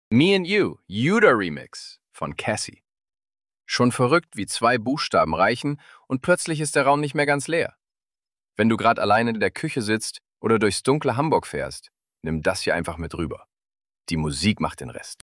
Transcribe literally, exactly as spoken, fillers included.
Me and You, Yuda Remix von Cassie. Schon verrückt, wie zwei Buchstaben reichen und plötzlich ist der Raum nicht mehr ganz leer. Wenn du gerade alleine in der Küche sitzt oder durchs dunkle Hamburg fährst, nimm das hier einfach mit rüber. Die Musik macht den Rest.